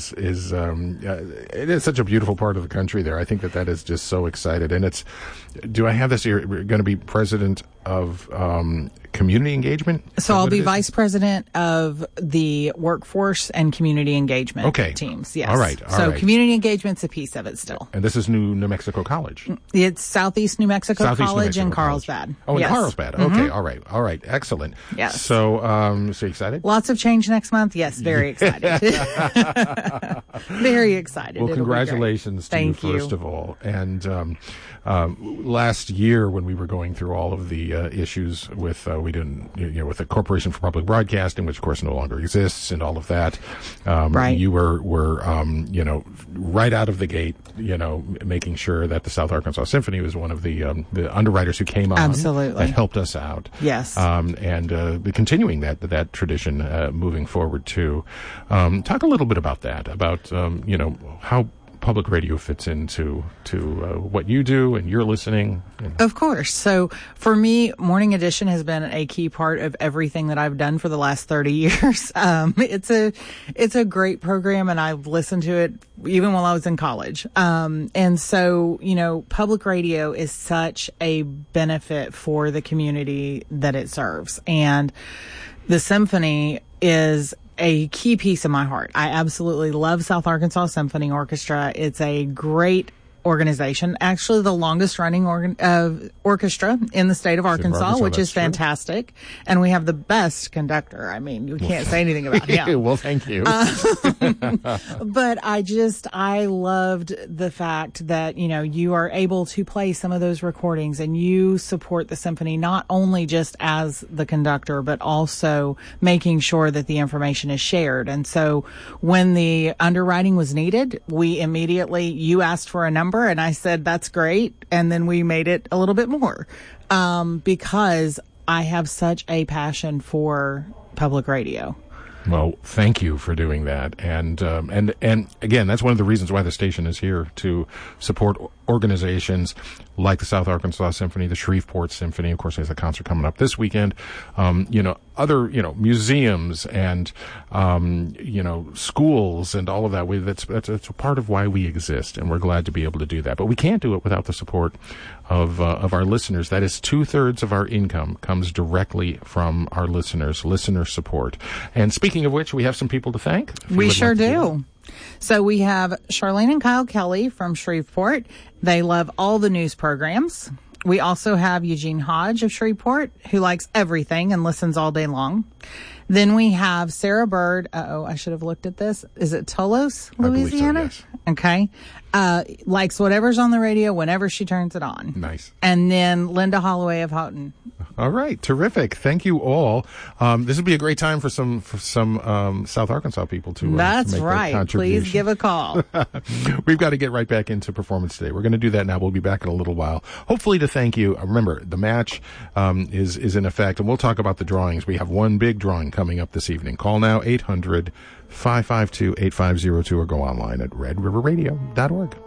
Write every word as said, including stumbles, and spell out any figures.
is is um, uh, it is such a beautiful part of the country there. I think that that is just so excited. And it's, do I have this? You're going to be president of um, community engagement? So I'll be vice president of the workforce and community engagement okay. teams. Yes. All right. All so right. community engagement's a piece of it still. And this is New New Mexico College. It's Southeast New Mexico Southeast College New Mexico in College. Carlsbad. Oh, in yes. Carlsbad. Okay. Mm-hmm. All right. All right. Excellent. Yes. So, um, so you excited? Lots of change next month. Yes. Very excited. Very excited. Well, It'll congratulations to Thank you, first you. of all. And um, um, last year, when we were going through all of the uh, issues with uh, we didn't, you know, with the Corporation for Public Broadcasting, which of course no longer exists, and all of that, um, right. you were were um, you know, right out of the gate, you know, making sure that the South Arkansas Symphony was one of the um, the underwriters who came on, absolutely, that helped us out. Yes, um, and uh, continuing that that tradition uh, moving forward too. Um, talk a little bit about that, about um, you know, how public radio fits into to uh, what you do and you're listening. You know. Of course. So for me, Morning Edition has been a key part of everything that I've done for the last thirty years. Um, it's a, it's a great program, and I've listened to it even while I was in college. Um, and so, you know, public radio is such a benefit for the community that it serves. And the symphony is a key piece of my heart. I absolutely love South Arkansas Symphony Orchestra. It's a great organization, actually the longest running organ, uh, orchestra in the state of Arkansas, Arkansas which is true. fantastic. And we have the best conductor. I mean, you can't say anything about him. Well, thank you. Um, but I just, I loved the fact that, you know, you are able to play some of those recordings and you support the symphony, not only just as the conductor, but also making sure that the information is shared. And so when the underwriting was needed, we immediately, you asked for a number, and I said, that's great. And then we made it a little bit more, um, because I have such a passion for public radio. Well, thank you for doing that. And, um, and, and again, that's one of the reasons why the station is here, to support organizations like the South Arkansas Symphony, the Shreveport Symphony. Of course, there's a concert coming up this weekend. Um, you know, other, you know, museums and, um, you know, schools and all of that. We, that's, that's, that's a part of why we exist, and we're glad to be able to do that. But we can't do it without the support of, uh, of our listeners. That is two thirds of our income comes directly from our listeners, listener support. And speaking of which, we have some people to thank. We sure do. So we have Charlene and Kyle Kelly from Shreveport. They love all the news programs. We also have Eugene Hodge of Shreveport, who likes everything and listens all day long. Then we have Sarah Bird. Uh-oh, I should have looked at this. Is it Tolos, Louisiana? I believe so, yes. Okay. Uh, likes whatever's on the radio whenever she turns it on. Nice. And then Linda Holloway of Houghton. All right, terrific. Thank you all. Um, this would be a great time for some for some um, South Arkansas people to. Uh, That's to make right. That Please give a call. We've got to get right back into performance today. We're going to do that now. We'll be back in a little while. Hopefully to thank you. Uh, remember, the match um, is is in effect, and we'll talk about the drawings. We have one big drawing coming up this evening. Call now eight hundred, five five two, eight five zero two or go online at red river radio dot org.